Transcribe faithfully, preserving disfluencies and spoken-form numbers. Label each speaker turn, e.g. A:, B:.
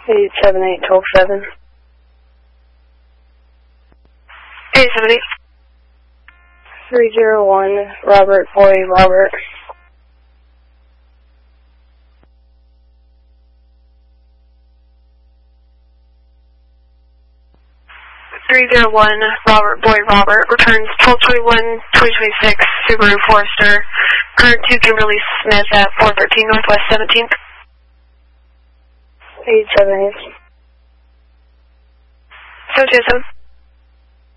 A: eight seven eight, twelve seven.
B: eight seven eight.
A: three zero one, Robert, boy, Robert.
B: three zero one, Robert, boy, Robert, returns twelve twenty-one, twenty twenty-six, Subaru Forester, current to Kimberly Smith at four thirteen Northwest seventeenth.
A: eight seven eight.
B: seven two seven.